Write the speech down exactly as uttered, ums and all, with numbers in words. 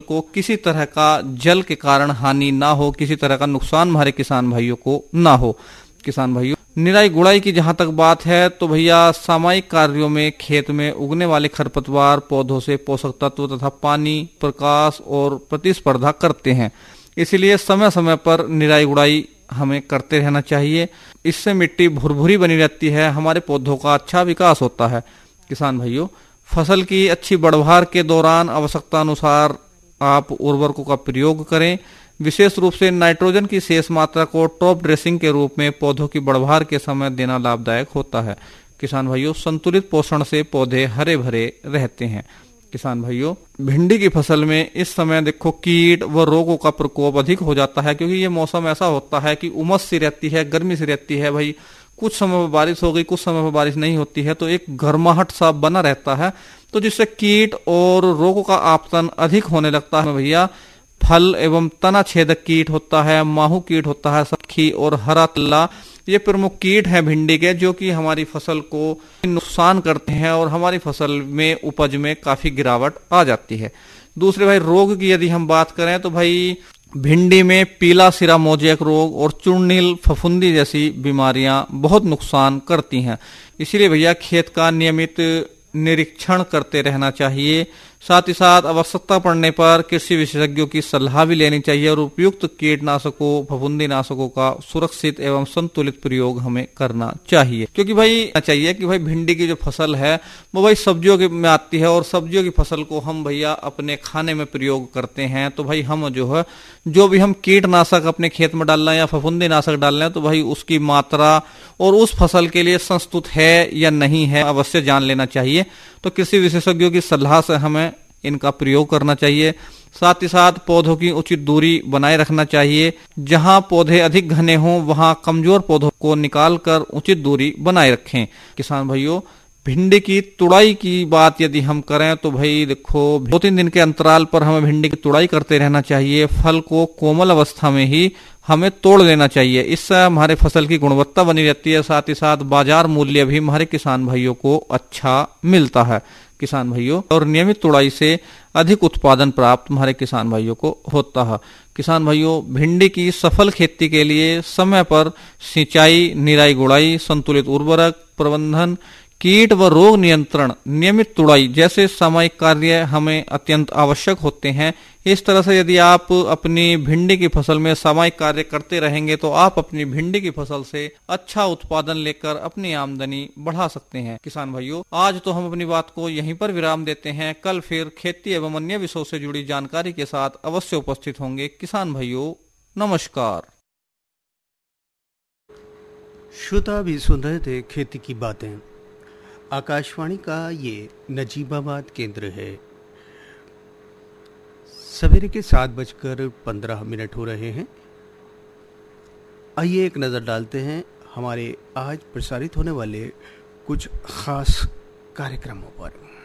को किसी तरह का जल के कारण हानि ना हो, किसी तरह का नुकसान हमारे किसान भाइयों को ना हो। किसान भाइयों, निराई गुड़ाई की जहां तक बात है तो भैया सामयिक कार्यों में खेत में उगने वाले खरपतवार पौधों से पोषक तत्व तथा पानी, प्रकाश और प्रतिस्पर्धा करते हैं, इसलिए समय समय पर निराई गुड़ाई हमें करते रहना चाहिए। इससे मिट्टी भुरभुरी बनी रहती है, हमारे पौधों का अच्छा विकास होता है। किसान भाइयों, फसल की अच्छी बढ़वार के दौरान आवश्यकता अनुसार आप उर्वरकों का प्रयोग करें। विशेष रूप से नाइट्रोजन की शेष मात्रा को टॉप ड्रेसिंग के रूप में पौधों की बढ़वार के समय देना लाभदायक होता है। किसान भाइयों, संतुलित पोषण से पौधे हरे भरे रहते हैं। किसान भाइयों, भिंडी की फसल में इस समय देखो कीट व रोगों का प्रकोप अधिक हो जाता है, क्योंकि ये मौसम ऐसा होता है कि उमस सी रहती है, गर्मी सी रहती है। भाई कुछ समय पर बारिश हो गई, कुछ समय पर बारिश नहीं होती है, तो एक गर्माहट सा बना रहता है, तो जिससे कीट और रोगों का आपतन अधिक होने लगता है। भैया फल एवं तना छेदक कीट होता है, माहू कीट होता है, सखी और हरा तल्ला, ये प्रमुख कीट हैं भिंडी के, जो कि हमारी फसल को नुकसान करते हैं और हमारी फसल में उपज में काफी गिरावट आ जाती है। दूसरे भाई रोग की यदि हम बात करें तो भाई भिंडी में पीला सिरा मोजेक रोग और चूर्णील फफूंदी जैसी बीमारियां बहुत नुकसान करती हैं, इसीलिए भैया खेत का नियमित निरीक्षण करते रहना चाहिए। साथ ही साथ आवश्यकता पड़ने पर कृषि विशेषज्ञों की सलाह भी लेनी चाहिए और उपयुक्त कीटनाशकों, फफूंदीनाशकों का सुरक्षित एवं संतुलित प्रयोग हमें करना चाहिए, क्योंकि भाई चाहिए कि भाई भिंडी की जो फसल है वो भाई सब्जियों के में आती है, और सब्जियों की फसल को हम भैया अपने खाने में प्रयोग करते हैं। तो भाई हम जो है जो भी हम कीटनाशक अपने खेत में डाल रहे हैं या फफूंदीनाशक डाल रहे हैं, तो भाई उसकी मात्रा और उस फसल के लिए संस्तुत है या नहीं है अवश्य जान लेना चाहिए। तो कृषि विशेषज्ञों की सलाह से हमें इनका प्रयोग करना चाहिए। साथ ही साथ पौधों की उचित दूरी बनाए रखना चाहिए। जहां पौधे अधिक घने हों वहां कमजोर पौधों को निकालकर उचित दूरी बनाए रखें। किसान भाइयों, भिंडी की तुड़ाई की बात यदि हम करें तो भाई देखो दो तीन दिन के अंतराल पर हमें भिंडी की तुड़ाई करते रहना चाहिए। फल को कोमल अवस्था में ही हमें तोड़ लेना चाहिए, इससे हमारे फसल की गुणवत्ता बनी रहती है। साथ ही साथ बाजार मूल्य भी हमारे किसान भाइयों को अच्छा मिलता है। किसान भाइयों, और नियमित तुड़ाई से अधिक उत्पादन प्राप्त हमारे किसान भाइयों को होता है। किसान भाइयों, भिंडी की सफल खेती के लिए समय पर सिंचाई, निराई गुड़ाई, संतुलित उर्वरक प्रबंधन, कीट व रोग नियंत्रण, नियमित तुड़ाई जैसे सामयिक कार्य हमें अत्यंत आवश्यक होते हैं। इस तरह से यदि आप अपनी भिंडी की फसल में सामयिक कार्य करते रहेंगे तो आप अपनी भिंडी की फसल से अच्छा उत्पादन लेकर अपनी आमदनी बढ़ा सकते हैं। किसान भाइयों, आज तो हम अपनी बात को यहीं पर विराम देते हैं। कल फिर खेती एवं अन्य विषयों से जुड़ी जानकारी के साथ अवश्य उपस्थित होंगे। किसान भाइयों, नमस्कार। श्रोता भी सुन रहे थे खेती की बातें। आकाशवाणी का ये नजीबाबाद केंद्र है। सवेरे के सात बजकर पंद्रह मिनट हो रहे हैं। आइए एक नज़र डालते हैं हमारे आज प्रसारित होने वाले कुछ खास कार्यक्रमों पर।